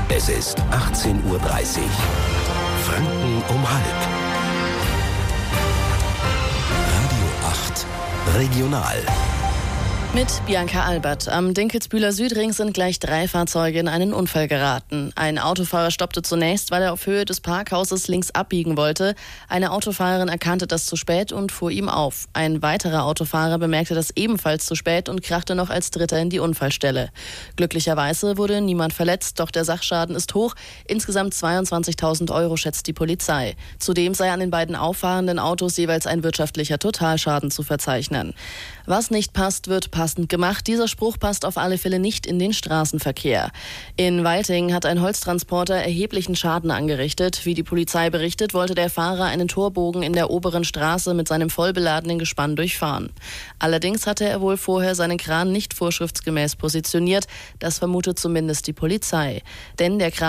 Es ist 18:30 Uhr. Franken um halb. Radio 8 Regional. Mit Bianca Albert. Am Dinkelsbühler Südring sind gleich 3 Fahrzeuge in einen Unfall geraten. Ein Autofahrer stoppte zunächst, weil er auf Höhe des Parkhauses links abbiegen wollte. Eine Autofahrerin erkannte das zu spät und fuhr ihm auf. Ein weiterer Autofahrer bemerkte das ebenfalls zu spät und krachte noch als Dritter in die Unfallstelle. Glücklicherweise wurde niemand verletzt, doch der Sachschaden ist hoch. Insgesamt 22.000 € schätzt die Polizei. Zudem sei an den beiden auffahrenden Autos jeweils ein wirtschaftlicher Totalschaden zu verzeichnen. Was nicht passt, wird passend gemacht. Dieser Spruch passt auf alle Fälle nicht in den Straßenverkehr. In Walting hat ein Holztransporter erheblichen Schaden angerichtet. Wie die Polizei berichtet, wollte der Fahrer einen Torbogen in der oberen Straße mit seinem vollbeladenen Gespann durchfahren. Allerdings hatte er wohl vorher seinen Kran nicht vorschriftsgemäß positioniert. Das vermutet zumindest die Polizei. Denn der Kran